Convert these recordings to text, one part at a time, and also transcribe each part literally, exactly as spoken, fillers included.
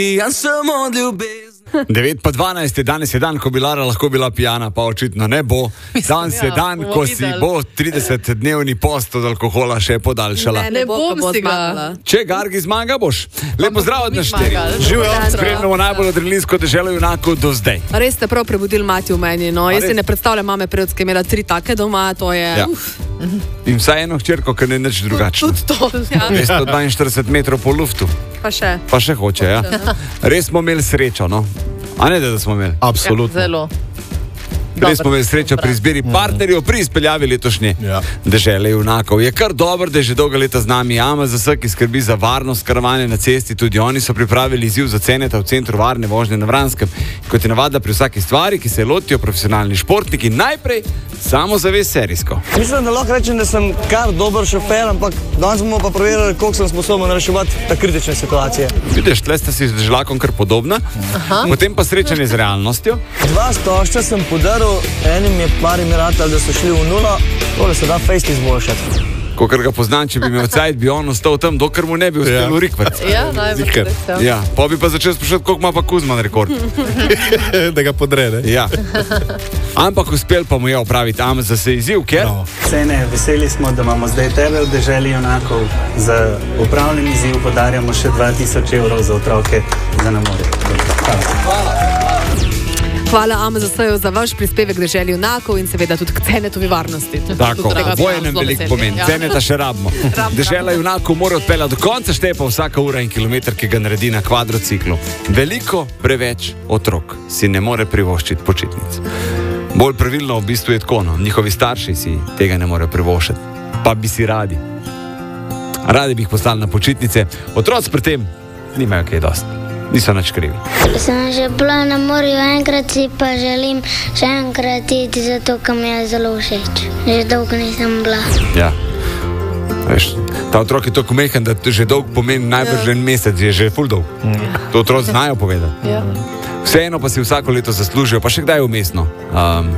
Ja sem od ljubezni. devet pa dvanajst je danes je dan, ko bi Lara lahko bila pijana, pa očitno ne bo. Danes je ja, dan, ko si bo tridesetdnevni post od alkohola še podaljšala. Ne, ne bom si ga. Če Gargi zmaga, boš. Lepo zdrav od nas štiri. Živijo, spremljamo najbolj adrenalinsko deželo junakov do zdaj. Res ste prav prebudili mati v meni. No. Jaz res? si ne predstavljam mame predske, imela tri take doma, to je... Ja. In vsaj eno hčerko, ker ne je nič drugačno. Tudi to, ja. dvesto dvainštirideset metrov po luftu. Pa še. Pa še hoče, ja. Res smo imeli srečo, no? A ne, da smo imeli? Absolutno. Ja, zelo. Res smo imeli srečo pri izbiri partnerjev, pri izpeljavi letošnje Ja. dežele junakov. Je kar dobro, da je že dolga leta z nami A M Z S, ki skrbi za varnost karavane na cesti. Tudi oni so pripravili izziv za ceneta v centru varne vožnje na Vranskem. Kot je navada pri vsaki stvari, ki se lotijo profesionalni športniki, najprej samozavest serijsko. Mislim, da lahko rečem, da sem kar dober šofer, ampak danes bomo pa preverili, koliko sem sposoben reševati ta kritične situacije. Vidiš, tle sta si z žlakom kar podobna, potem pa srečanje z realnostjo. Dva stožča sem podaril, enim je parim ratali, da so šli v nulo, tole se da fejst izboljšati. Kokor ga poznam, če bi imel cajt, bi on ostal tam, dokler mu ne bi uspel v rikvart. Ja, najbolj res, ja. Ja, pa bi pa začel sprašati, koliko ima pa Kuzman rekord. Da ga podrede. Ja. Ampak uspel pa mu je opraviti A M Z S izziv, ker... No. Cene, veseli smo, da imamo zdaj tebe v deželi junakov. Za upravljen izziv podarjamo še dva tisoč evrov za otroke za namore. Hvala. Hvala A M Z S-ju za vaš prispevek k deželi junakov in seveda tudi k cenetovi varnosti. Tako, vojenem veliko pomeni. Ja. Ceneta še rabimo. Dežela junakov mora odpeljati do konca, šteje pa vsaka ura in kilometr, ki ga naredi na kvadrociklu. Veliko preveč otrok si ne more privoščiti počitnic. Bolj pravilno v bistvu je tako, no. Njihovi starši si tega ne morejo privoščiti. Pa bi si radi. Radi bi jih poslali na počitnice. Otroci pri tem nimajo kaj dosti. Niso nič krivi. Sem že bila na morju enkrat, si pa želim še enkrat iti, zato ker mi je zelo všeč. Že dolgo nisem bila. Ja. Veš, ta otrok je toliko mehen, da že dolg pomeni najbrž en mesec, je že ful dolg. To otroci znajo povedati. Ja. Vseeno pa si vsako leto zaslužijo, pa še kdaj umestno. Um,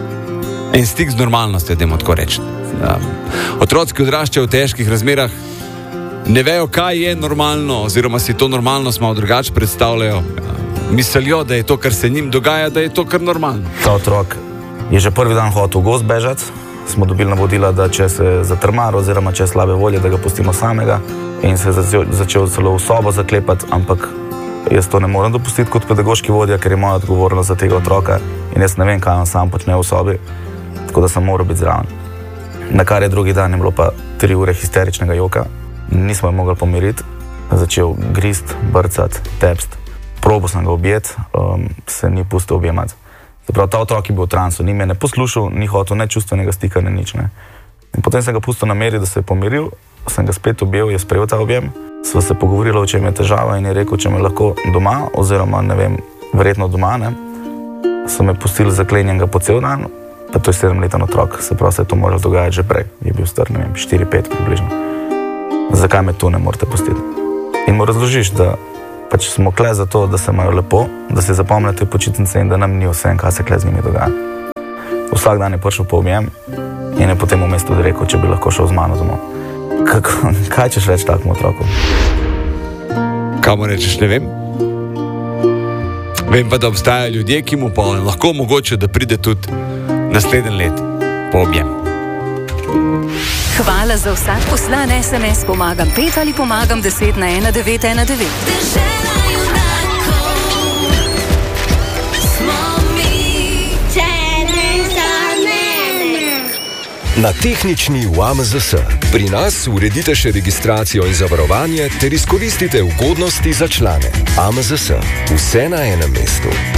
en stik z normalnostjo, dajmo tako reči. Um, otroci, ki odraščajo v težkih razmerah, ne vejo, kaj je normalno, oziroma si to normalnost malo drugače predstavljajo. Mislijo, da je to, kar se njim dogaja, da je to kar normalno. Ta otrok je že prvi dan hotel v gozd bežati. Smo dobili navodila, da če se zatrmar oziroma če je slabe volje, da ga pustimo samega, in se je začel, začel celo v sobo zaklepati, ampak jaz to ne morem dopustiti kot pedagoški vodja, ker je moja odgovornost za tega otroka in jaz ne vem, kaj on sam počne v sobi, tako da sem moral biti zraven. Na kar je drugi dan je bilo pa tri ure histeričnega joka. Nismo jo mogli pomiriti, začel grist, brcati, tepst. Probo sem ga objeti, um, se ni pustil objemati. Zaprav, ta otrok je bil v transu, ni me ne poslušal, ni hotel ne čustvenega stika, ne nič. Ne. In potem sem ga pustil na meri, da se je pomiril, sem ga spet objel, je sprejel ta objem. Sva se pogovorila, o čem je težava in je rekel, če me lahko doma, oziroma ne vem, verjetno doma, ne. So me pustili zaklenjenega po cel dan, pa to je sedemleten otrok, se pravi, se je to moralo dogajati že prej. Je bil star, ne vem, štiri pet približno. Zakaj me tu ne morete pustiti? In mu razložiš, da pač smo kle za to, da se imajo lepo, da se zapomnijo te počitnice in da nam ni vse, kaj se kle z njimi dogaja. Vsak dan je prišel po objem in je potem v mestu rekel, če bi lahko šel z mano domov. Kako, kaj češ reči takemu otroku? Kaj mu rečeš, ne vem. Vem pa, da obstajajo ljudje, ki mu pa lahko mogoče, da pride tudi naslednji let po objem. Hvala za vsak poslan es em es, pomagam pet ali pomagam deset na ena devet ena devet. Dežela junakov smo mi. Cene za mene. Na tehnični v A M Z S. Pri nas uredite še registracijo in zavarovanje ter izkoristite ugodnosti za člane. A M Z S. Vse na enem mestu.